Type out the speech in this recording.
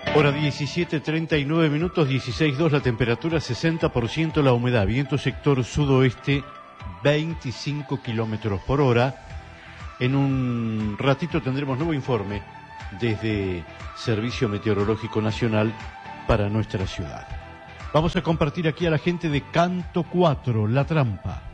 Hora 17:39 minutos, 16:02 la temperatura, 60% la humedad, viento sector sudoeste, 25 kilómetros por hora. En un ratito tendremos nuevo informe desde Servicio Meteorológico Nacional para nuestra ciudad. Vamos a compartir aquí a la gente de Canto 4, La Trampa.